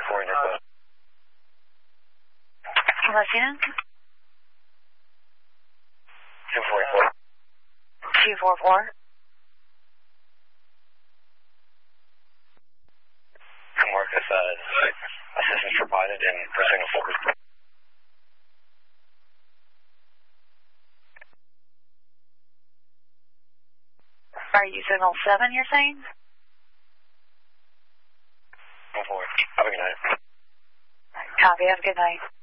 244 in your code. Lieutenant? 244. 244. Can work with assistance provided in for signal focus. Are you signal 7, you're saying? 4. Have a good night. Copy, have a good night.